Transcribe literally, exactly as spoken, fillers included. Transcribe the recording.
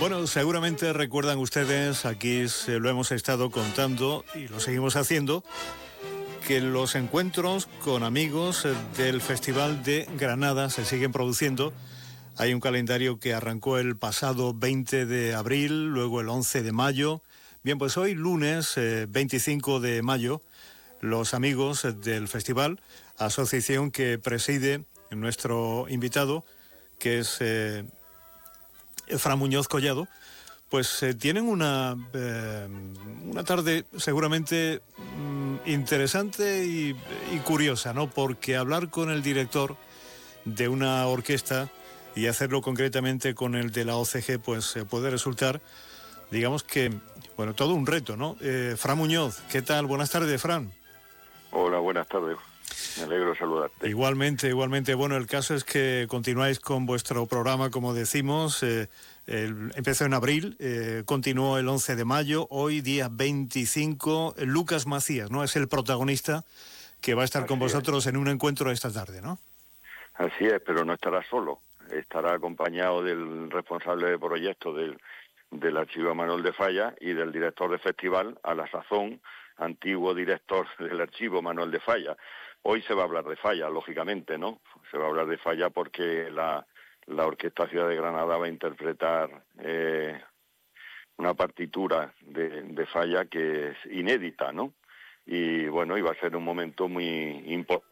Bueno, seguramente recuerdan ustedes, aquí se lo hemos estado contando y lo seguimos haciendo, que los encuentros con amigos del Festival de Granada se siguen produciendo. Hay un calendario que arrancó el pasado veinte de abril, luego el once de mayo. Bien, pues hoy lunes eh, veinticinco de mayo, los amigos del festival, asociación que preside nuestro invitado, que es eh, Fran Muñoz Collado, pues eh, tienen una, eh, una tarde seguramente mm, interesante y, y curiosa, ¿no? Porque hablar con el director de una orquesta y hacerlo concretamente con el de la O C G, pues eh, puede resultar, digamos que, bueno, todo un reto, ¿no? Eh, Fran Muñoz, ¿qué tal? Buenas tardes, Fran. Hola, buenas tardes. Me alegro de saludarte. Igualmente, igualmente. Bueno, el caso es que continuáis con vuestro programa, como decimos. Eh, el, empezó en abril, eh, continuó el once de mayo, hoy día veinticinco. Lucas Macías, ¿no? Es el protagonista que va a estar Así con vosotros es. en un encuentro esta tarde, ¿no? Así es, pero no estará solo. Estará acompañado del responsable de proyecto del, del Archivo Manuel de Falla y del director de festival, a la sazón, antiguo director del Archivo Manuel de Falla. Hoy se va a hablar de Falla, lógicamente, ¿no? Se va a hablar de Falla porque la, la Orquesta Ciudad de Granada va a interpretar eh, una partitura de, de Falla que es inédita, ¿no? Y bueno, iba a ser un momento muy importante